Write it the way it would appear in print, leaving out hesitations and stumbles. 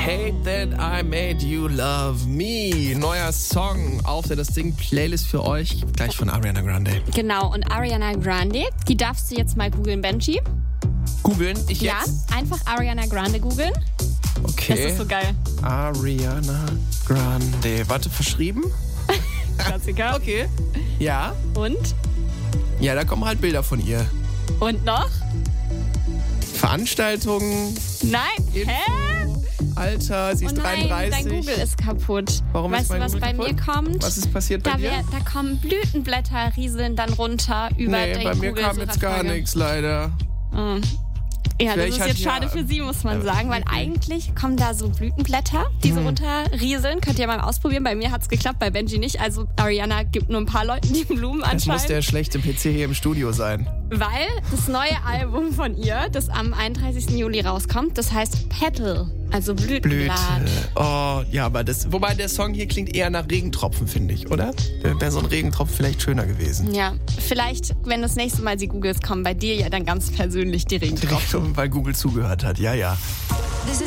Hate That I Made You Love Me. Neuer Song auf der Das Ding Playlist für euch. Gleich von Ariana Grande. Genau, und Ariana Grande, die darfst du jetzt mal googeln, Benji. Googeln? Ich Ja, jetzt? einfach Ariana Grande googeln. Okay. Das ist so geil. Ariana Grande. Warte, verschrieben? Klassiker. Okay. Ja? Und? Ja, da kommen halt Bilder von ihr. Und noch? Veranstaltungen, Nein. Hä? Alter, sie ist Oh nein, 33. dein Google ist kaputt. Warum weißt ist mein du, was Google bei kaputt? mir kommt? Was ist passiert bei dir? Da kommen Blütenblätter, rieseln dann runter über Nee, den bei mir Google kam jetzt gar nichts, leider. Ja, das Vielleicht ist hat jetzt ja- schade für sie, muss man sagen, weil eigentlich kommen da so Blütenblätter, die so runterrieseln. Könnt ihr mal ausprobieren. Bei mir hat's geklappt, bei Benji nicht. Also Ariana gibt nur ein paar Leuten die Blumen Das muss anscheinend. der schlechte PC hier im Studio sein. Weil das neue Album von ihr, das am 31. Juli rauskommt, das heißt Petal, also Blüte. Blütenblatt. Oh, ja, aber wobei der Song hier klingt eher nach Regentropfen, finde ich, oder? Wäre so ein Regentropfen vielleicht schöner gewesen. Ja, vielleicht, wenn du das nächste Mal sie googelst, kommen bei dir ja dann ganz persönlich die Regentropfen. Weil Google zugehört hat, ja, ja.